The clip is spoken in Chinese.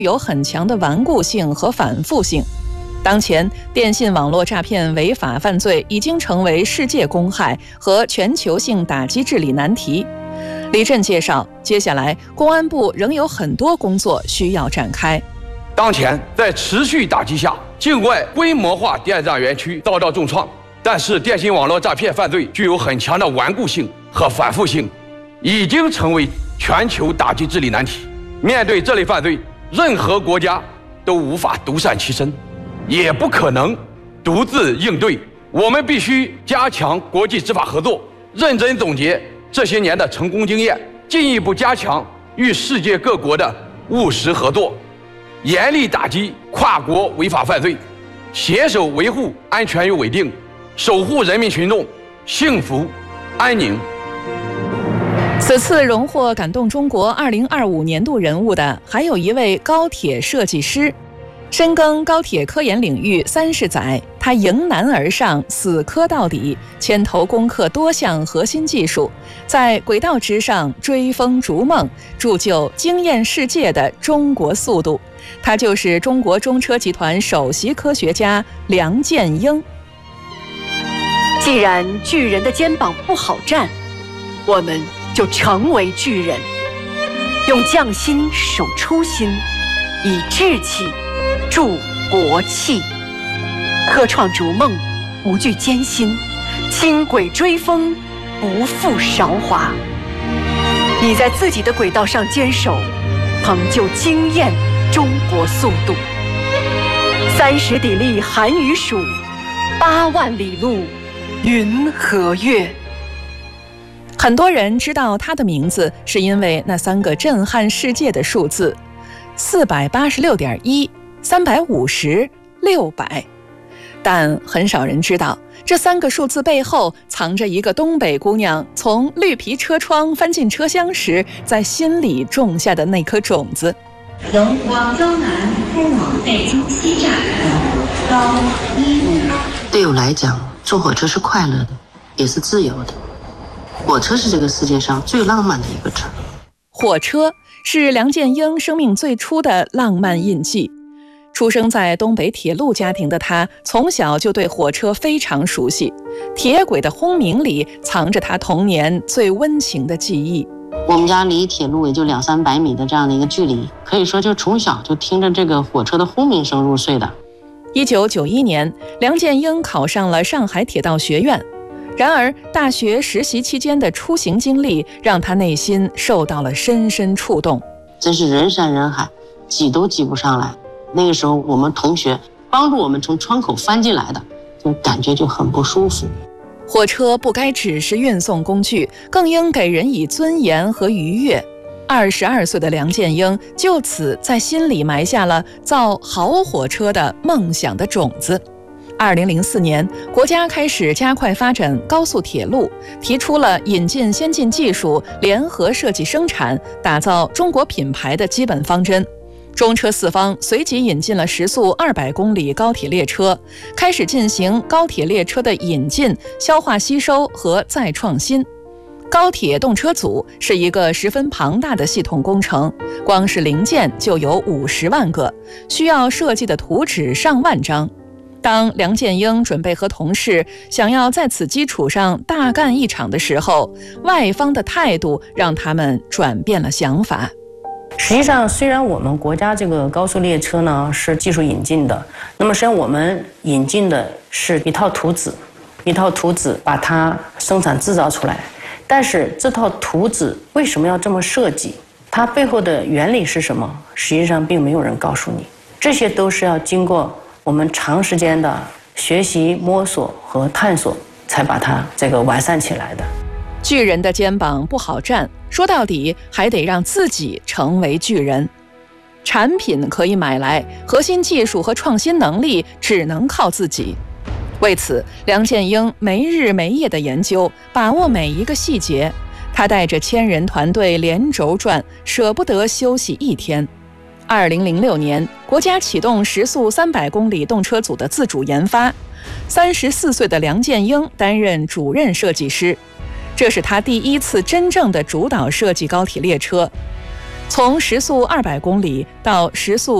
有很强的顽固性和反复性。当前，电信网络诈骗违法犯罪已经成为世界公害和全球性打击治理难题。李震介绍，接下来公安部仍有很多工作需要展开。 当前在持续打击下，境外规模化电诈园区遭到重创，但是电信网络诈骗犯罪具有很强的顽固性和反复性，已经成为全球打击治理难题。面对这类犯罪，任何国家都无法独善其身，也不可能独自应对。我们必须加强国际执法合作，认真总结这些年的成功经验，进一步加强与世界各国的务实合作，严厉打击跨国违法犯罪，携手维护安全与稳定，守护人民群众幸福安宁。 此次荣获感动中国2025年度人物的还有一位高铁设计师。深耕高铁科研领域30载，他迎难而上，死磕到底，牵头攻克多项核心技术，在轨道之上追风逐梦，铸就惊艳世界的中国速度。他就是中国中车集团首席科学家梁建英。 既然巨人的肩膀不好站，我们就成为巨人，用匠心守初心，以志气铸国气，科创逐梦，不惧艰辛，轻轨追风，不负韶华。你在自己的轨道上坚守，成就惊艳中国速度。30砥砺寒与暑，8万里路云和月。 很多人知道他的名字，是因为那3个震撼世界的数字：486.1、350、600。但很少人知道，这3个数字背后藏着一个东北姑娘从绿皮车窗翻进车厢时，在心里种下的那颗种子。 由广州南开往北京西站高15。 对我来讲，坐火车是快乐的，也是自由的。火车是这个世界上最浪漫的一个车。 火车是梁建英生命最初的浪漫印记。出生在东北铁路家庭的他，从小就对火车非常熟悉。铁轨的轰鸣里藏着他童年最温情的记忆。 我们家离铁路也就200-300米的这样的一个距离，可以说就从小就听着这个火车的轰鸣声入睡的。 1991年，梁建英考上了上海铁道学院。然而，大学实习期间的出行经历让他内心受到了深深触动。 真是人山人海，挤都挤不上来。那个时候，我们同学帮助我们从窗口翻进来的，就感觉就很不舒服。 火车不该只是运送工具，更应给人以尊严和愉悦。22岁的梁建英就此在心里埋下了造好火车的梦想的种子。2004年，国家开始加快发展高速铁路，提出了引进先进技术、联合设计生产、打造中国品牌的基本方针。中车四方随即引进了时速200公里高铁列车，开始进行高铁列车的引进、消化吸收和再创新。高铁动车组是一个十分庞大的系统工程，光是零件就有50万个，需要设计的图纸上万张。当梁建英准备和同事想要在此基础上大干一场的时候，外方的态度让他们转变了想法。 实际上，虽然我们国家这个高速列车呢是技术引进的，那么实际上我们引进的是一套图纸，把它生产制造出来。但是这套图纸为什么要这么设计？它背后的原理是什么？实际上并没有人告诉你，这些都是要经过我们长时间的学习、摸索和探索，才把它这个完善起来的。 巨人的肩膀不好站，说到底还得让自己成为巨人。产品可以买来，核心技术和创新能力只能靠自己。为此，梁建英没日没夜的研究，把握每一个细节。他带着1000人团队连轴转，舍不得休息一天。2006年，国家启动时速300公里动车组的自主研发，34岁的梁建英担任主任设计师。这是他第一次真正的主导设计高铁列车。 从时速200公里到时速